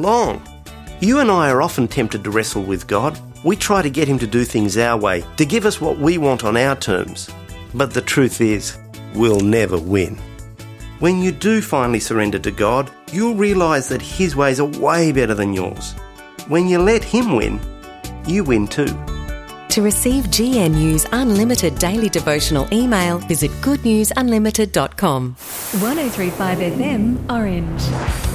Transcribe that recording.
along. You and I are often tempted to wrestle with God. We try to get him to do things our way, to give us what we want on our terms. But the truth is, we'll never win. When you do finally surrender to God, you'll realise that his ways are way better than yours. When you let him win, you win too. To receive GNU's unlimited daily devotional email, visit goodnewsunlimited.com. 103.5 FM Orange.